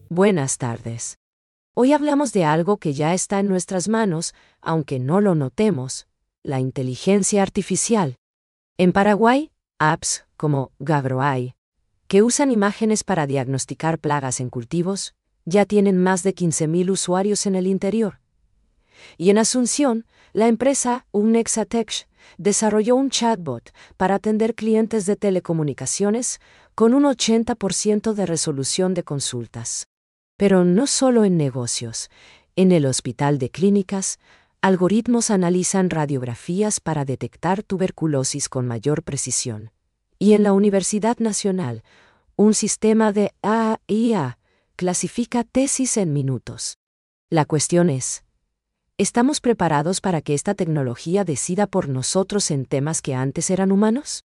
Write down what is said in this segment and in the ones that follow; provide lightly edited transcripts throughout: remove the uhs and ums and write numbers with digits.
Buenas tardes. Hoy hablamos de algo que ya está en nuestras manos, aunque no lo notemos, la inteligencia artificial. En Paraguay, apps como Gagroai, que usan imágenes para diagnosticar plagas en cultivos, ya tienen más de 15.000 usuarios en el interior. Y en Asunción, la empresa Unexatech desarrolló un chatbot para atender clientes de telecomunicaciones con un 80% de resolución de consultas. Pero no solo en negocios. En el Hospital de Clínicas, algoritmos analizan radiografías para detectar tuberculosis con mayor precisión. Y en la Universidad Nacional, un sistema de AI clasifica tesis en minutos. La cuestión es, ¿estamos preparados para que esta tecnología decida por nosotros en temas que antes eran humanos?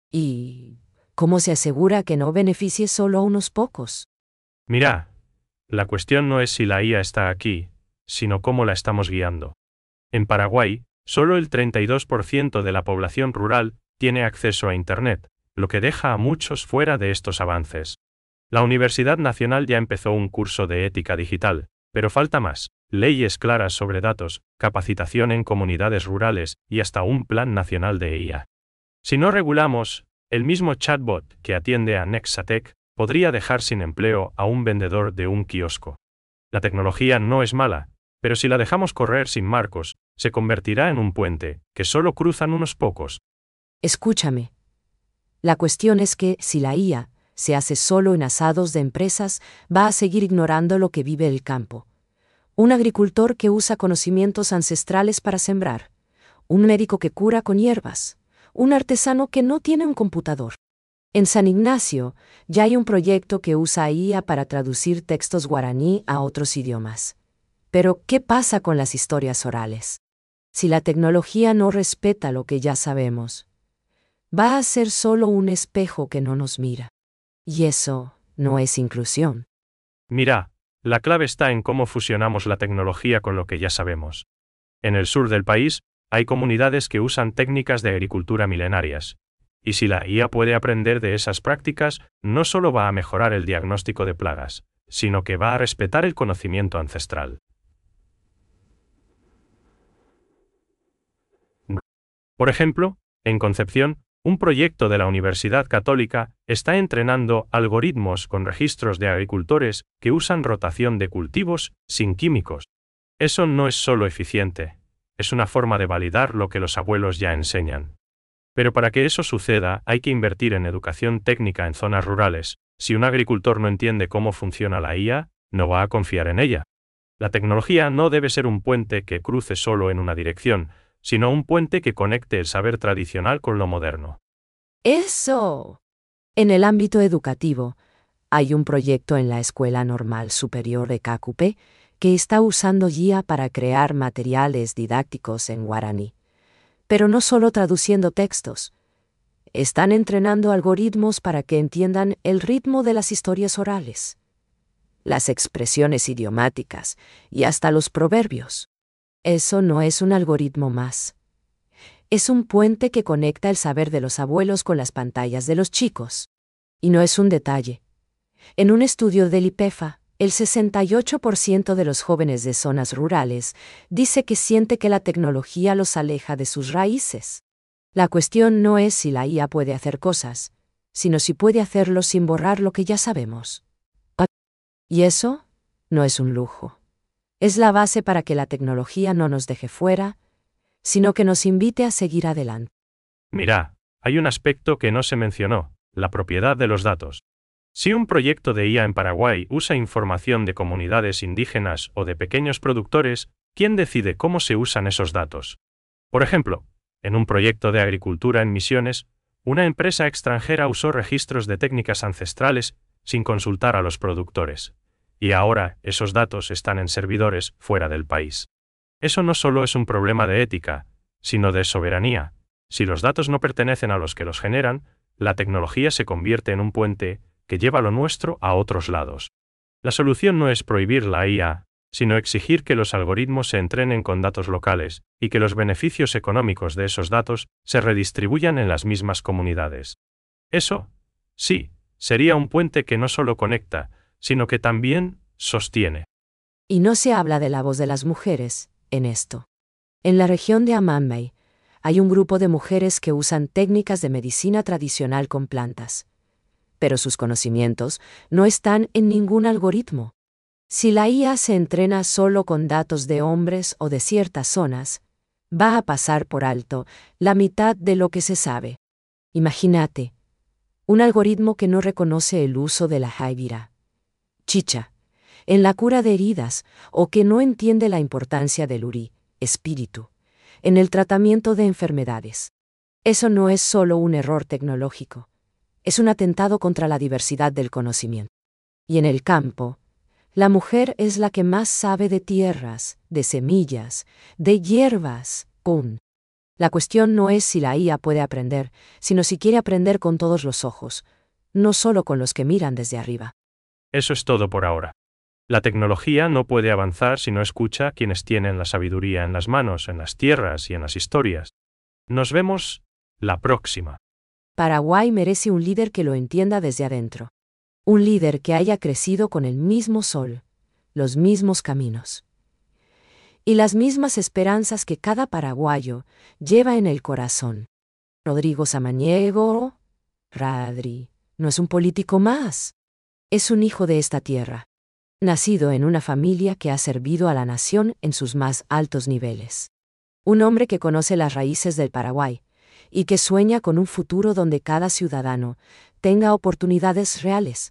¿Y cómo se asegura que no beneficie solo a unos pocos? Mira, la cuestión no es si la IA está aquí, sino cómo la estamos guiando. En Paraguay, solo el 32% de la población rural tiene acceso a Internet, lo que deja a muchos fuera de estos avances. La Universidad Nacional ya empezó un curso de ética digital, pero falta más: leyes claras sobre datos, capacitación en comunidades rurales y hasta un plan nacional de IA. Si no regulamos, el mismo chatbot que atiende a Nexatech podría dejar sin empleo a un vendedor de un kiosco. La tecnología no es mala, pero si la dejamos correr sin marcos, se convertirá en un puente que solo cruzan unos pocos. Escúchame. La cuestión es que, si la IA se hace solo en asados de empresas, va a seguir ignorando lo que vive el campo. Un agricultor que usa conocimientos ancestrales para sembrar. Un médico que cura con hierbas. Un artesano que no tiene un computador. En San Ignacio, ya hay un proyecto que usa IA para traducir textos guaraní a otros idiomas. Pero, ¿qué pasa con las historias orales? Si la tecnología no respeta lo que ya sabemos, va a ser solo un espejo que no nos mira. Y eso no es inclusión. Mira, la clave está en cómo fusionamos la tecnología con lo que ya sabemos. En el sur del país, hay comunidades que usan técnicas de agricultura milenarias. Y si la IA puede aprender de esas prácticas, no solo va a mejorar el diagnóstico de plagas, sino que va a respetar el conocimiento ancestral. Por ejemplo, en Concepción, un proyecto de la Universidad Católica está entrenando algoritmos con registros de agricultores que usan rotación de cultivos sin químicos. Eso no es solo eficiente, es una forma de validar lo que los abuelos ya enseñan. Pero para que eso suceda, hay que invertir en educación técnica en zonas rurales. Si un agricultor no entiende cómo funciona la IA, no va a confiar en ella. La tecnología no debe ser un puente que cruce solo en una dirección, sino un puente que conecte el saber tradicional con lo moderno. ¡Eso! En el ámbito educativo, hay un proyecto en la Escuela Normal Superior de Cacupé que está usando IA para crear materiales didácticos en guaraní. Pero no solo traduciendo textos. Están entrenando algoritmos para que entiendan el ritmo de las historias orales, las expresiones idiomáticas y hasta los proverbios. Eso no es un algoritmo más. Es un puente que conecta el saber de los abuelos con las pantallas de los chicos. Y no es un detalle. En un estudio del IPEFA, el 68% de los jóvenes de zonas rurales dice que siente que la tecnología los aleja de sus raíces. La cuestión no es si la IA puede hacer cosas, sino si puede hacerlo sin borrar lo que ya sabemos. Y eso no es un lujo. Es la base para que la tecnología no nos deje fuera, sino que nos invite a seguir adelante. Mira, hay un aspecto que no se mencionó: la propiedad de los datos. Si un proyecto de IA en Paraguay usa información de comunidades indígenas o de pequeños productores, ¿quién decide cómo se usan esos datos? Por ejemplo, en un proyecto de agricultura en Misiones, una empresa extranjera usó registros de técnicas ancestrales sin consultar a los productores. Y ahora esos datos están en servidores fuera del país. Eso no solo es un problema de ética, sino de soberanía. Si los datos no pertenecen a los que los generan, la tecnología se convierte en un puente que lleva lo nuestro a otros lados. La solución no es prohibir la IA, sino exigir que los algoritmos se entrenen con datos locales y que los beneficios económicos de esos datos se redistribuyan en las mismas comunidades. Eso, sí, sería un puente que no solo conecta, sino que también sostiene. Y no se habla de la voz de las mujeres en esto. En la región de Amambay, hay un grupo de mujeres que usan técnicas de medicina tradicional con plantas. Pero sus conocimientos no están en ningún algoritmo. Si la IA se entrena solo con datos de hombres o de ciertas zonas, va a pasar por alto la mitad de lo que se sabe. Imagínate, un algoritmo que no reconoce el uso de la jaivira, chicha, en la cura de heridas o que no entiende la importancia del uri, espíritu, en el tratamiento de enfermedades. Eso no es solo un error tecnológico, es un atentado contra la diversidad del conocimiento. Y en el campo, la mujer es la que más sabe de tierras, de semillas, de hierbas, La cuestión no es si la IA puede aprender, sino si quiere aprender con todos los ojos, no solo con los que miran desde arriba. Eso es todo por ahora. La tecnología no puede avanzar si no escucha a quienes tienen la sabiduría en las manos, en las tierras y en las historias. Nos vemos la próxima. Paraguay merece un líder que lo entienda desde adentro. Un líder que haya crecido con el mismo sol, los mismos caminos y las mismas esperanzas que cada paraguayo lleva en el corazón. Rodrigo Samaniego, Radri, no es un político más. Es un hijo de esta tierra, nacido en una familia que ha servido a la nación en sus más altos niveles. Un hombre que conoce las raíces del Paraguay y que sueña con un futuro donde cada ciudadano tenga oportunidades reales.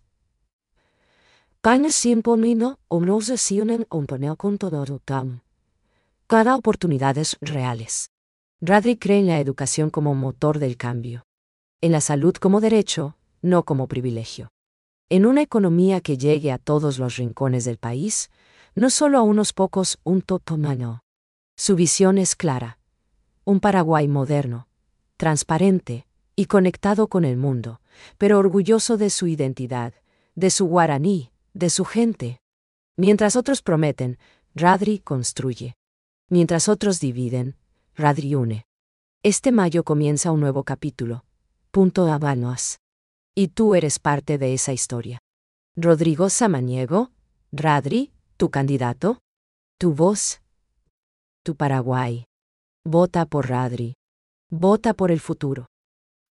Cada oportunidades reales. Radri cree en la educación como motor del cambio. En la salud como derecho, no como privilegio. En una economía que llegue a todos los rincones del país, no solo a unos pocos, un totomano. Su visión es clara. Un Paraguay moderno, transparente y conectado con el mundo, pero orgulloso de su identidad, de su guaraní, de su gente. Mientras otros prometen, Radri construye. Mientras otros dividen, Radri une. Este mayo comienza un nuevo capítulo. Punto Habanos. Y tú eres parte de esa historia. Rodrigo Samaniego, Radri, tu candidato, tu voz, tu Paraguay. Vota por Radri. Vota por el futuro.